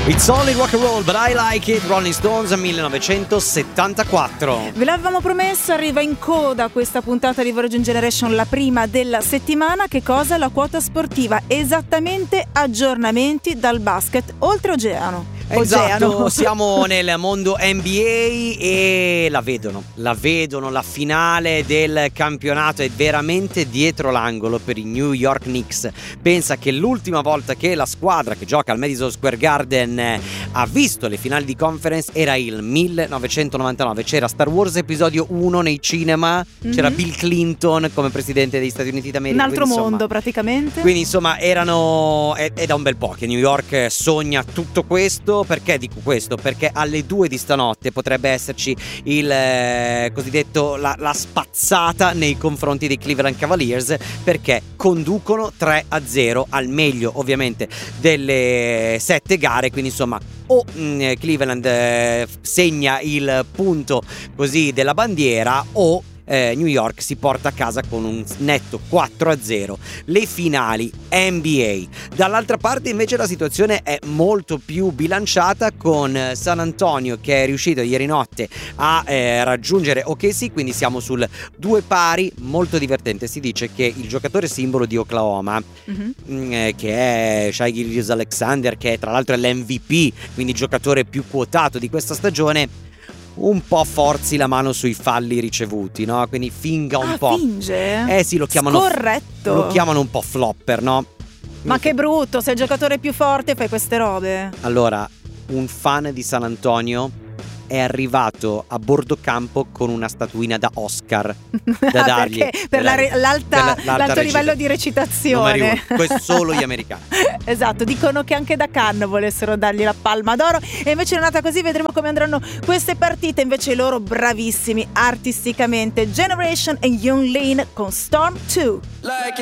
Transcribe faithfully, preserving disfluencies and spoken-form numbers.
It's only rock and roll, but I like it. Rolling Stones millenovecentosettantaquattro. Ve l'avevamo promesso, arriva in coda questa puntata di Virgin Generation, la prima della settimana. Che cosa? La quota sportiva, esattamente aggiornamenti dal basket oltreoceano. Esatto, siamo nel mondo N B A e la vedono, la vedono, la finale del campionato è veramente dietro l'angolo per i New York Knicks. Pensa che l'ultima volta che la squadra che gioca al Madison Square Garden ha visto le finali di conference era il millenovecentonovantanove. C'era Star Wars episodio uno nei cinema, mm-hmm. c'era Bill Clinton come presidente degli Stati Uniti d'America. Un altro quindi, mondo insomma, praticamente. Quindi insomma erano, è, è da un bel po' che New York sogna tutto questo. Perché dico questo? Perché alle due di stanotte potrebbe esserci il eh, cosiddetto la, la spazzata nei confronti dei Cleveland Cavaliers, perché conducono tre a zero al meglio ovviamente delle sette gare. Quindi insomma o mh, Cleveland eh, segna il punto così della bandiera o Eh, New York si porta a casa con un netto quattro a zero le finali N B A. Dall'altra parte invece la situazione è molto più bilanciata, con San Antonio che è riuscito ieri notte a eh, raggiungere O K C, quindi siamo sul due pari. Molto divertente, si dice che il giocatore simbolo di Oklahoma, mm-hmm. mh, eh, che è Shai Gilgeous-Alexander, che è tra l'altro è l'M V P, quindi il giocatore più quotato di questa stagione, un po' forzi la mano sui falli ricevuti, no? Quindi finga un ah, po'. Finge? Eh sì, lo chiamano Scorretto. Lo chiamano un po' flopper, no? Ma che brutto, sei il giocatore più forte e fai queste robe. Allora, un fan di San Antonio è arrivato a bordo campo con una statuina da Oscar da dargli. Perché per la, l'alta, per la, l'alto livello di recitazione. Questo solo gli americani. Esatto, dicono che anche da Cannes volessero dargli la palma d'oro, e invece non è andata così. Vedremo come andranno queste partite. Invece loro bravissimi artisticamente, Generation e Young Lean con Storm due. Like